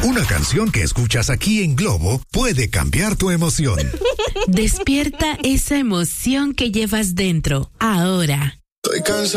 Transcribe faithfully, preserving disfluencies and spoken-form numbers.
Una canción que escuchas aquí en Globo puede cambiar tu emoción. Despierta esa emoción que llevas dentro, ahora. Estoy cansado.